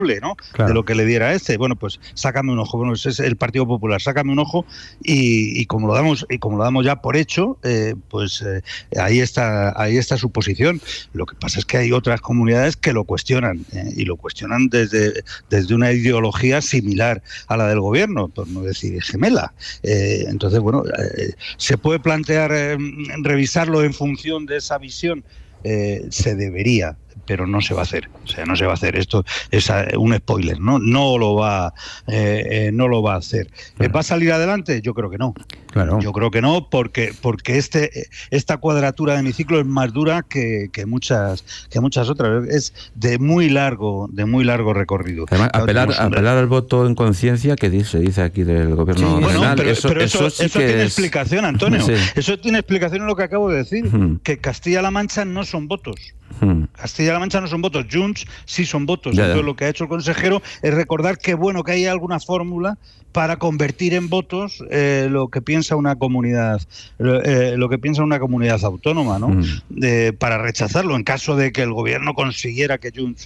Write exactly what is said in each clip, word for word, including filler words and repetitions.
¿no? Claro. De lo que le diera a este. Bueno, pues sácame un ojo. Bueno, ese es el Partido Popular, sácame un ojo y, y como lo damos y como lo damos ya por hecho, eh, pues eh, ahí está ahí está su posición. Lo que pasa es que hay otras comunidades que lo cuestionan eh, y lo cuestionan desde desde una ideología similar a la del gobierno, por no decir gemela. Eh, entonces, bueno, eh, se puede plantear eh, revisarlo en función de esa visión. Eh, se debería, pero no se va a hacer. O sea, no se va a hacer. Esto es un spoiler, ¿no? No lo va, eh, eh, no lo va a hacer. Claro. ¿Va a salir adelante? Yo creo que no. Claro. Yo creo que no, porque porque este esta cuadratura de hemiciclo es más dura que, que muchas que muchas otras. Es de muy largo, de muy largo recorrido. Además, apelar, claro, apelar al voto en conciencia que dice, se dice aquí del gobierno sí, regional. Bueno, pero eso, pero eso, eso, sí eso que tiene es... explicación, Antonio. Sí. Eso tiene explicación en lo que acabo de decir, uh-huh. que Castilla-La Mancha no son votos. Hmm. Castilla-La Mancha no son votos, Junts sí son votos. Ya, ya. Entonces lo que ha hecho el consejero es recordar que bueno que hay alguna fórmula para convertir en votos eh, lo que piensa una comunidad, eh, lo que piensa una comunidad autónoma, ¿no? Hmm. Eh, para rechazarlo en caso de que el gobierno consiguiera que Junts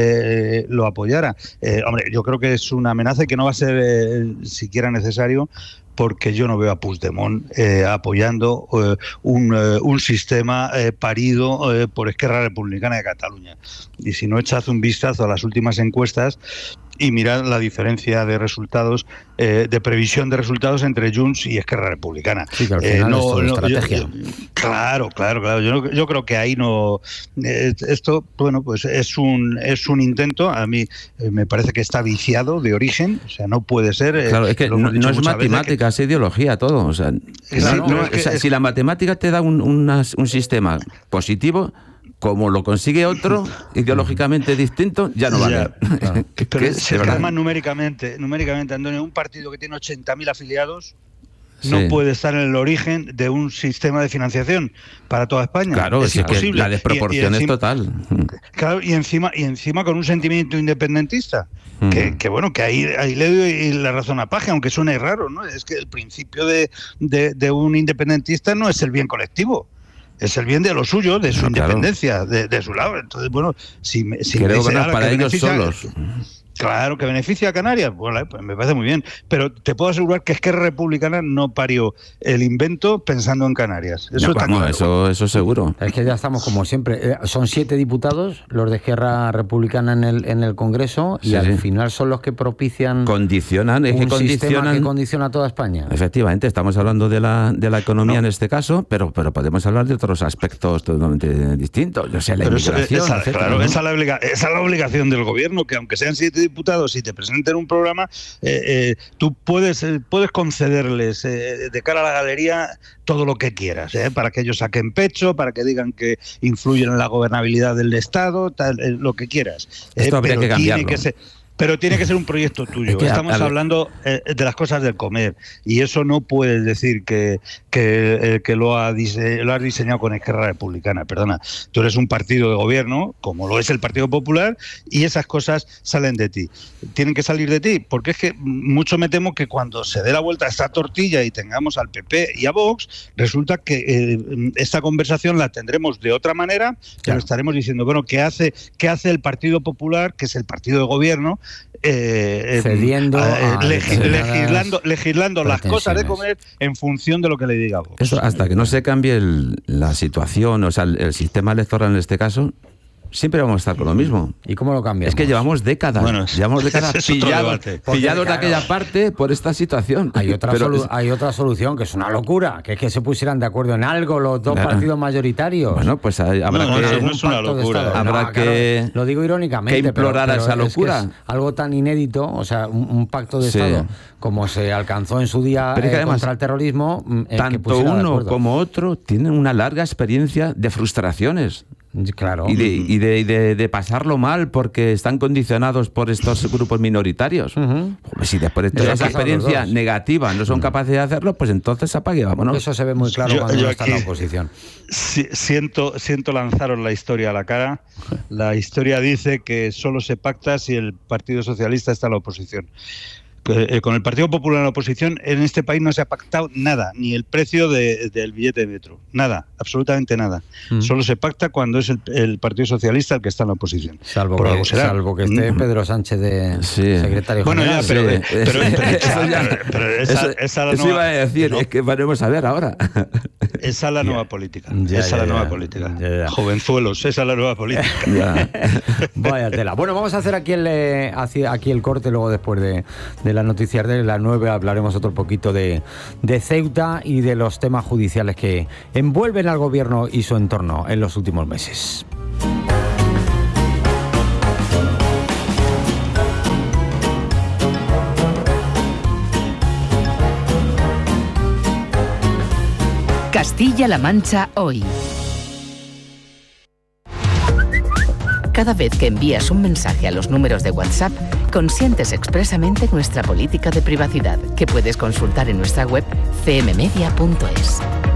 eh, lo apoyara. Eh, hombre, yo creo que es una amenaza y que no va a ser eh, siquiera necesario. Porque yo no veo a Puigdemont eh, apoyando eh, un, eh, un sistema eh, parido eh, por Esquerra Republicana de Cataluña. Y si no, echad un vistazo a las últimas encuestas y mirad la diferencia de resultados, eh, de previsión de resultados entre Junts y Esquerra Republicana. Sí, que al final eh, no, es todo no, estrategia. Yo, yo, claro, claro, claro. Yo, yo creo que ahí no... Eh, esto, bueno, pues es un es un intento. A mí eh, me parece que está viciado de origen. O sea, no puede ser... Eh, claro, es que no, no es matemática, que... es ideología todo. O sea, claro, no, no, es que, o sea es... si la matemática te da un, una, un sistema positivo... Como lo consigue otro, ideológicamente distinto, ya no vale. Ya, claro. Pero es, se además numéricamente, numéricamente, Antonio, un partido que tiene ochenta mil afiliados sí. no puede estar en el origen de un sistema de financiación para toda España. Claro, es sí, imposible. La desproporción y, y es encima, total. Claro, y encima, y encima con un sentimiento independentista. Mm. Que, que bueno, que ahí, ahí le doy la razón a Paje, aunque suene raro, ¿no? Es que el principio de, de, de un independentista no es el bien colectivo. Es el bien de lo suyo, de su no, independencia, claro. de, de su lado. Entonces, bueno, si, si Creo me que no para que ellos solos. Claro, que beneficia a Canarias, bueno, pues me parece muy bien. Pero te puedo asegurar que Esquerra Republicana no parió el invento pensando en Canarias. Eso no, está vamos, claro. Eso, eso seguro. Es que ya estamos como siempre. Son siete diputados los de Esquerra Republicana en el en el Congreso y sí, al sí. final son los que propician. Condicionan, es un que condicionan. sistema que condiciona a toda España. Efectivamente, estamos hablando de la de la economía no. en este caso, pero pero podemos hablar de otros aspectos totalmente distintos. Yo sé, la pero inmigración, esa, etcétera, claro, ¿no? esa, es la obliga, esa es la obligación del gobierno, que aunque sean siete diputados y te presenten un programa, eh, eh, tú puedes eh, puedes concederles eh, de cara a la galería todo lo que quieras, eh, para que ellos saquen pecho, para que digan que influyen en la gobernabilidad del Estado, tal, eh, lo que quieras. Esto eh, habría pero que cambiarlo. Tiene que ser, Pero tiene que ser un proyecto tuyo. Es que Estamos a, a hablando eh, de las cosas del comer. Y eso no puedes decir que, que, eh, que lo, ha dise- lo has diseñado con Esquerra Republicana. Perdona. Tú eres un partido de gobierno, como lo es el Partido Popular, y esas cosas salen de ti. Tienen que salir de ti, porque es que mucho me temo que cuando se dé la vuelta a esta tortilla y tengamos al P P y a Vox, resulta que eh, esta conversación la tendremos de otra manera, pero claro. estaremos diciendo, bueno, ¿qué hace, qué hace el Partido Popular, que es el partido de gobierno, Eh, cediendo eh, a legi- legislando, legislando las cosas de comer en función de lo que le diga Vox? Eso, hasta que no se cambie el, la situación, o sea, el, el sistema electoral en este caso, siempre vamos a estar con lo mismo. ¿Y cómo lo cambiamos? Es que llevamos décadas, bueno, llevamos décadas pillados, pillados de aquella parte por esta situación. Hay otra, Pero, solu- hay otra solución, que es una locura, que es que se pusieran de acuerdo en algo los dos claro. partidos mayoritarios. Bueno, pues hay, habrá no, que... no, no es una locura. Habrá no, que... Claro, lo digo irónicamente, que implorar pero, pero esa locura. Es que es algo tan inédito, o sea, un, un pacto de sí. Estado como se alcanzó en su día pero es que eh, además, contra el terrorismo. Eh, tanto que uno como otro tienen una larga experiencia de frustraciones. Claro. Y, de, y de, y de, de pasarlo mal porque están condicionados por estos grupos minoritarios. Uh-huh. Pues si después de toda esa experiencia negativa no son uh-huh. capaces de hacerlo, pues entonces apague, vámonos. Eso se ve muy claro yo, cuando yo uno está aquí, en la oposición. Si, siento, siento lanzaros la historia a la cara. La historia dice que solo se pacta si el Partido Socialista está en la oposición. Eh, con el Partido Popular en la oposición, en este país no se ha pactado nada, ni el precio de, del billete de metro, nada, absolutamente nada. Mm. Solo se pacta cuando es el, el Partido Socialista el que está en la oposición. Salvo, que, salvo que esté Pedro Sánchez de sí. secretario bueno, general. Ya, pero, sí. pero, pero, pero, eso, ya, pero esa, eso, esa la eso nueva, iba a decir, ¿no? Es que veremos a ver ahora. Esa es la nueva ya. política. Ya, esa es ya, la nueva ya. política. Ya, ya. Jovenzuelos, esa es la nueva política. Vaya tela. Bueno, vamos a hacer aquí el, aquí el corte, luego después de, de las noticias de la nueve hablaremos otro poquito de, de Ceuta y de los temas judiciales que envuelven al gobierno y su entorno en los últimos meses. Castilla-La Mancha hoy. Cada vez que envías un mensaje a los números de WhatsApp, consientes expresamente nuestra política de privacidad, que puedes consultar en nuestra web c m media punto es.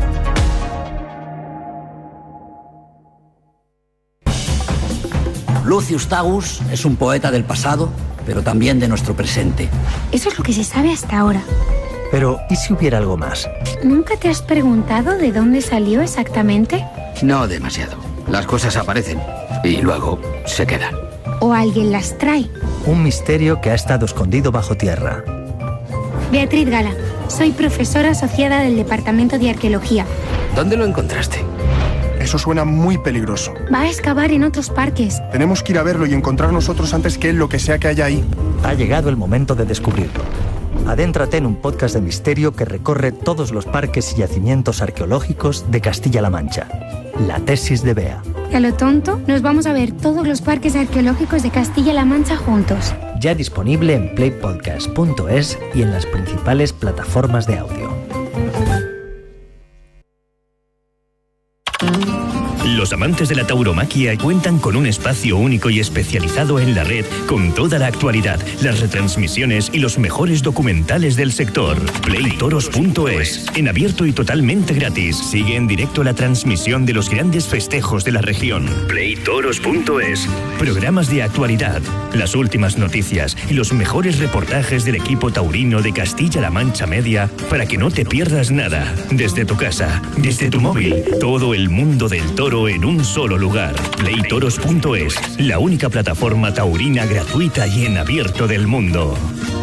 Lucius Tagus es un poeta del pasado, pero también de nuestro presente. Eso es lo que se sabe hasta ahora. Pero, ¿y si hubiera algo más? ¿Nunca te has preguntado de dónde salió exactamente? No demasiado. Las cosas aparecen y luego se quedan. O alguien las trae. Un misterio que ha estado escondido bajo tierra. Beatriz Gala, soy profesora asociada del Departamento de Arqueología. ¿Dónde lo encontraste? Eso suena muy peligroso. Va a excavar en otros parques. Tenemos que ir a verlo y encontrar nosotros antes que él lo que sea que haya ahí. Ha llegado el momento de descubrirlo. Adéntrate en un podcast de misterio que recorre todos los parques y yacimientos arqueológicos de Castilla-La Mancha. La tesis de Bea. A lo tonto, nos vamos a ver todos los parques arqueológicos de Castilla-La Mancha juntos. Ya disponible en play podcast punto es y en las principales plataformas de audio. Los amantes de la tauromaquia cuentan con un espacio único y especializado en la red con toda la actualidad, las retransmisiones y los mejores documentales del sector. play toros punto es, en abierto y totalmente gratis. Sigue en directo la transmisión de los grandes festejos de la región. play toros punto es. Programas de actualidad, las últimas noticias y los mejores reportajes del equipo taurino de Castilla-La Mancha Media para que no te pierdas nada. Desde tu casa, desde tu móvil, todo el mundo del toro en un solo lugar. play toros punto es, la única plataforma taurina gratuita y en abierto del mundo.